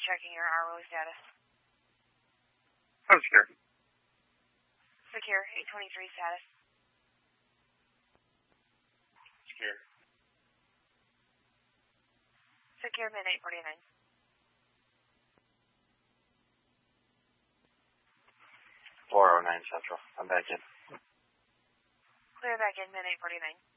checking your RO status. I'm secure. Secure, 823 status. Secure. Secure, mid 849. 409 Central. I'm back in. Clear back in, mid 849.